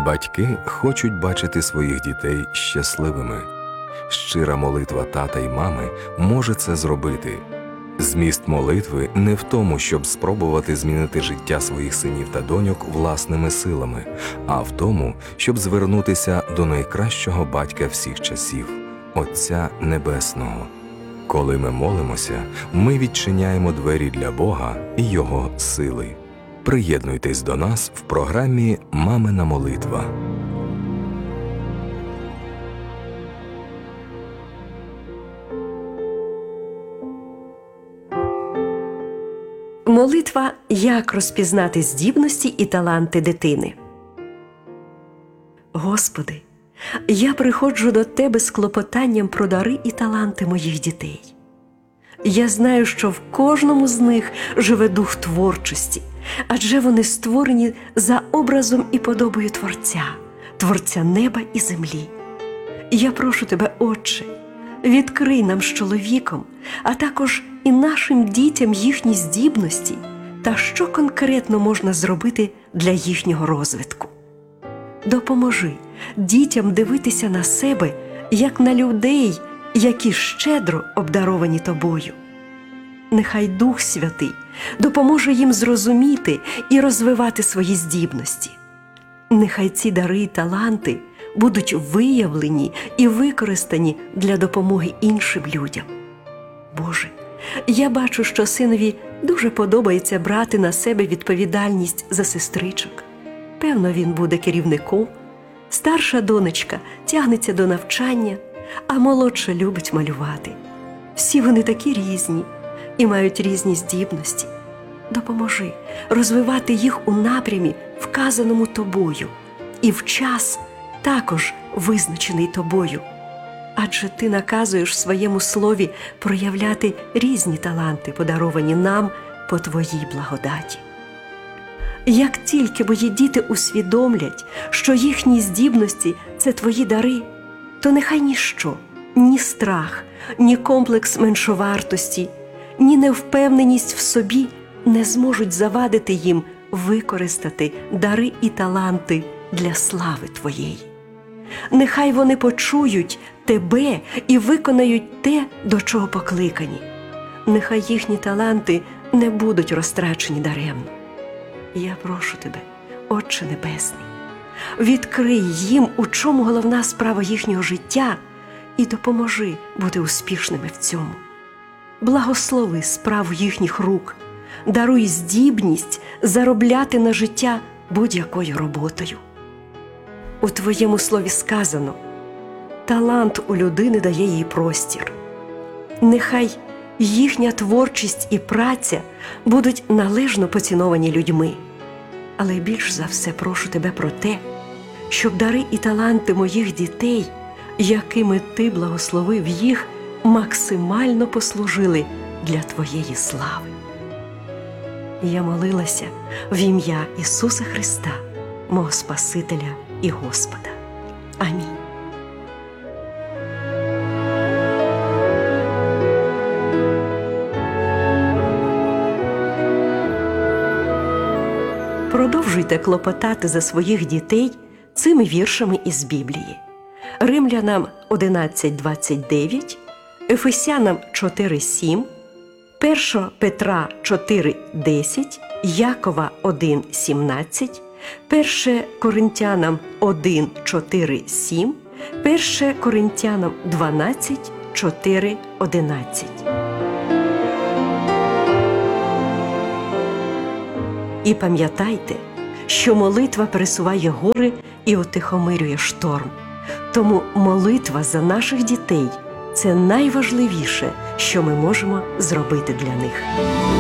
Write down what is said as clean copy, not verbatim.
Батьки хочуть бачити своїх дітей щасливими. Щира молитва тата й мами може це зробити. Зміст молитви не в тому, щоб спробувати змінити життя своїх синів та доньок власними силами, а в тому, щоб звернутися до найкращого батька всіх часів – Отця Небесного. Коли ми молимося, ми відчиняємо двері для Бога і Його сили. Приєднуйтесь до нас в програмі «Мамина молитва». Молитва – як розпізнати здібності і таланти дитини. Господи, я приходжу до Тебе з клопотанням про дари і таланти моїх дітей. Я знаю, що в кожному з них живе дух творчості, адже вони створені за образом і подобою Творця, Творця неба і землі. Я прошу Тебе, Отче, відкрий нам з чоловіком, а також і нашим дітям їхні здібності та що конкретно можна зробити для їхнього розвитку. Допоможи дітям дивитися на себе, як на людей, які щедро обдаровані Тобою. Нехай Дух Святий допоможе їм зрозуміти і розвивати свої здібності. Нехай ці дари і таланти будуть виявлені і використані для допомоги іншим людям. Боже, я бачу, що синові дуже подобається брати на себе відповідальність за сестричок. Певно, він буде керівником. Старша донечка тягнеться до навчання, а молодша любить малювати. Всі вони такі різні і мають різні здібності. Допоможи розвивати їх у напрямі, вказаному Тобою, і в час також визначений Тобою. Адже Ти наказуєш в своєму слові проявляти різні таланти, подаровані нам по Твоїй благодаті. Як тільки мої діти усвідомлять, що їхні здібності – це Твої дари, то нехай ніщо, ні страх, ні комплекс меншовартості, ні невпевненість в собі не зможуть завадити їм використати дари і таланти для слави Твоєї. Нехай вони почують Тебе і виконають те, до чого покликані. Нехай їхні таланти не будуть розтрачені даремно. Я прошу Тебе, Отче Небесний, відкрий їм, у чому головна справа їхнього життя, і допоможи бути успішними в цьому. Благослови справу їхніх рук, даруй здібність заробляти на життя будь-якою роботою. У Твоєму слові сказано: талант у людини дає їй простір. Нехай їхня творчість і праця будуть належно поціновані людьми. Але більш за все прошу Тебе про те, щоб дари і таланти моїх дітей, якими Ти благословив їх, максимально послужили для Твоєї слави. Я молилася в ім'я Ісуса Христа, мого Спасителя і Господа. Амінь. Продовжуйте клопотати за своїх дітей цими віршами із Біблії. Римлянам 11:29, Ефесянам 4:7, 1 Петра 4:10, Якова 1:17, 1 Коринтянам 1:4-7, 1 Коринтянам 12:4-11. І пам'ятайте, що молитва пересуває гори і утихомирює шторм. Тому молитва за наших дітей – це найважливіше, що ми можемо зробити для них.